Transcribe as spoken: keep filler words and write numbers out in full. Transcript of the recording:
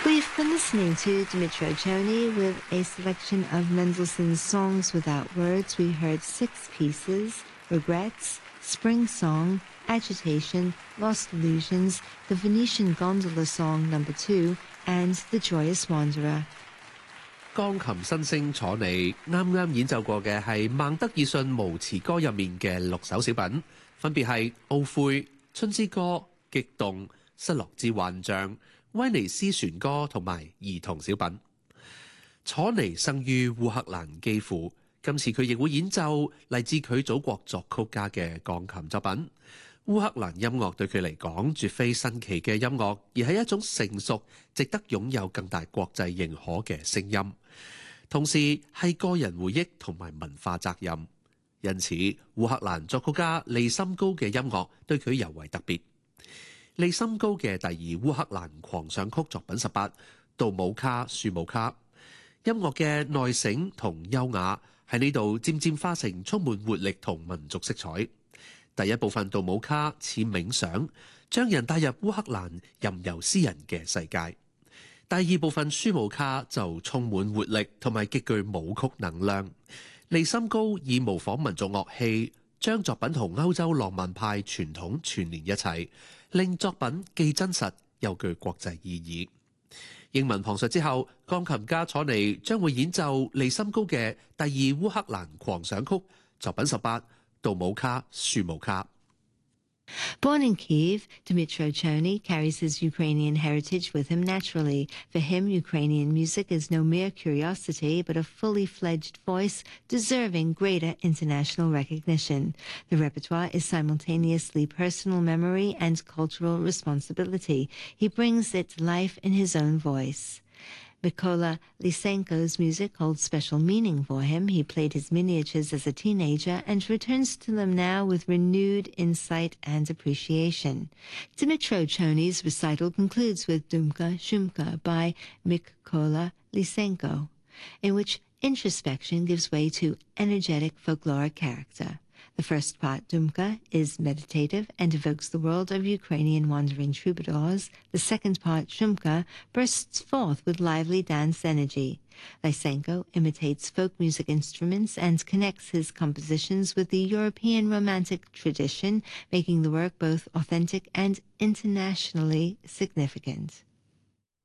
We've been listening to Dmytro Choni with a selection of Mendelssohn's Songs Without Words. We heard six pieces: Regrets, Spring Song, Agitation, Lost Illusions, the Venetian Gondola Song number two, and The Joyous Wanderer. 鋼琴新星楚尼啱啱演奏過嘅係孟德爾遜無詞歌入面嘅六首小品，分別係懊悔、春之歌、激動、失落之幻象、威尼斯船歌同埋兒童小品。楚尼生於烏克蘭基輔，今次佢亦會演奏嚟自佢祖國作曲家嘅鋼琴作品。烏克蘭音樂對佢嚟講絕非新奇嘅音樂，而係一種成熟、值得擁有更大國際認可嘅聲音，同時係個人回憶同埋文化責任。因此，烏克蘭作曲家利森高嘅音樂對佢尤為特別。利森高嘅第二烏克蘭狂想曲作品十八，杜姆卡舒姆卡，音樂嘅內省同優雅喺呢度漸漸化成充滿活力同民族色彩。第一部分杜姆卡似冥想，將人帶入烏克蘭吟遊詩人嘅世界。第二部分舒姆卡就充滿活力同埋極具舞曲能量。利森高以模仿民族樂器，將作品同歐洲浪漫派傳統串連一齊，令作品既真實又具國際意義。英文旁述之後，鋼琴家楚尼將會演奏利森高嘅第二烏克蘭狂想曲作品十八，杜姆卡舒姆卡。 Born in Kyiv, Dmytro Choni carries his Ukrainian heritage with him naturally. For him, Ukrainian music is no mere curiosity, but a fully fledged voice deserving greater international recognition. The repertoire is simultaneously personal memory and cultural responsibility. He brings it to life in his own voice. Mykola Lysenko's music holds special meaning for him. He played his miniatures as a teenager and returns to them now with renewed insight and appreciation. Dmytro Choni's recital concludes with Dumka Shumka by Mykola Lysenko, in which introspection gives way to energetic folkloric character. The first part, Dumka, is meditative and evokes the world of Ukrainian wandering troubadours. The second part, Shumka, bursts forth with lively dance energy. Lysenko imitates folk music instruments and connects his compositions with the European Romantic tradition, making the work both authentic and internationally significant.